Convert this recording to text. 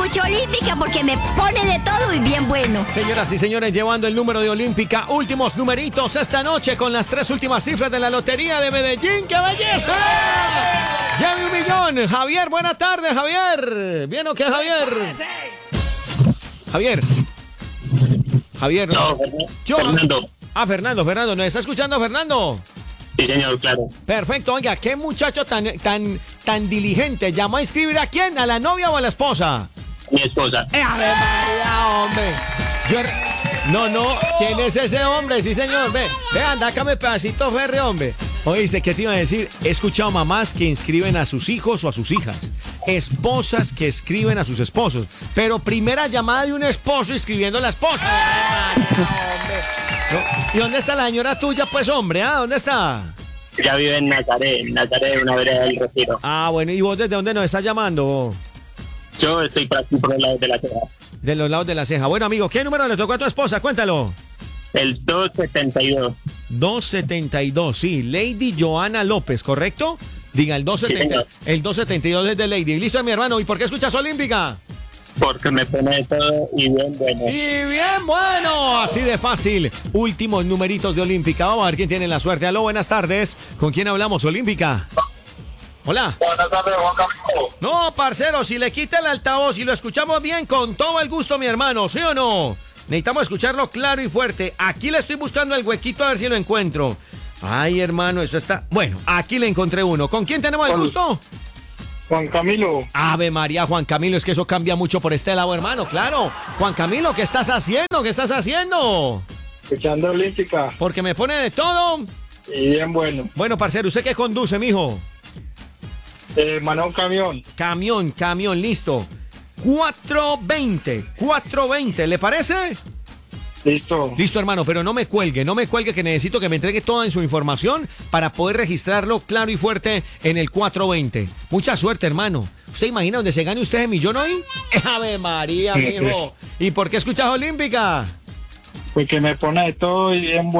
escucho Olímpica porque me pone de todo y bien bueno. Señoras y señores, llevando el número de Olímpica, últimos numeritos esta noche con las 3 últimas cifras de la Lotería de Medellín. ¡Qué belleza! ¡Lleve 1 millón! Javier, buenas tardes, Javier. ¿Bien o qué, Javier? Javier. Javier. No, Yo. Fernando. Fernando. ¿Nos está escuchando, Fernando? Sí, señor, claro. Perfecto, oiga, qué muchacho tan diligente. ¿Llamó a inscribir a quién? ¿A la novia o a la esposa? Mi esposa. ¡Ave María, hombre! No, ¿quién es ese hombre? Sí, señor, ve, anda, dácame pedacito ferre, hombre. Oíste, ¿qué te iba a decir? He escuchado mamás que inscriben a sus hijos o a sus hijas, esposas que escriben a sus esposos, pero primera llamada de un esposo inscribiendo a la esposa. ¡Ave María, hombre! No, ¿y dónde está la señora tuya, pues, hombre? ¿Dónde está? Ya vive en Nazaret, una vereda del Retiro. Bueno, ¿y vos desde dónde nos estás llamando? Yo estoy por aquí, por el lado de la ceja. De los lados de la ceja. Bueno, amigo, ¿qué número le tocó a tu esposa? Cuéntalo. El 272. 272, sí. Lady Joana López, ¿correcto? Diga, el 270, Sí, el 272 es de Lady. Listo, mi hermano. ¿Y por qué escuchas Olímpica? Porque me pone de todo y bien bueno. Y bien bueno, así de fácil. Últimos numeritos de Olímpica. Vamos a ver quién tiene la suerte. Aló, buenas tardes. ¿Con quién hablamos, Olímpica? Hola. Buenas tardes, Juan Camilo. No, parcero, si le quita el altavoz y lo escuchamos bien, con todo el gusto, mi hermano, ¿sí o no? Necesitamos escucharlo claro y fuerte. Aquí le estoy buscando el huequito a ver si lo encuentro. Ay, hermano, eso está... Bueno, aquí le encontré uno. ¿Con quién tenemos el gusto? Juan Camilo. Ave María, Juan Camilo, es que eso cambia mucho por este lado, hermano, claro. Juan Camilo, ¿qué estás haciendo? ¿Qué estás haciendo? Escuchando Olímpica. Porque me pone de todo. Y bien bueno. Bueno, parcero, ¿usted qué conduce, mijo? Manejo un camión. Camión, listo. 420, ¿le parece? Listo. Listo, hermano, pero no me cuelgue, que necesito que me entregue toda su información para poder registrarlo claro y fuerte en el 420. Mucha suerte, hermano. ¿Usted imagina donde se gane usted el millón hoy? ¡Ave María, mijo! ¿Y por qué escuchas Olímpica? Porque me pone de todo y bien bueno.